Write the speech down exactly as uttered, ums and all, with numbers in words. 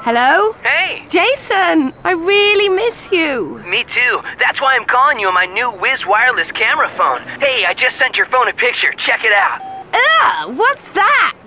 Hello? Hey! Jason, I really miss you. Me too. That's why I'm calling you on my new Wiz wireless camera phone. Hey, I just sent your phone a picture. Check it out. Ugh, what's that?